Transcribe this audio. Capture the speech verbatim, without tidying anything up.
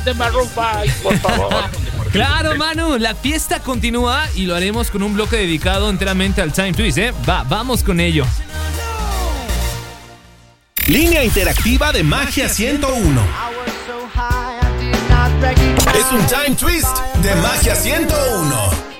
de Maroon cinco, por favor. Claro, Manu, la fiesta continúa y lo haremos con un bloque dedicado enteramente al Time Twist, ¿eh? Va, vamos con ello. Línea interactiva de Magia ciento uno. Es un Time Twist de Magia ciento uno.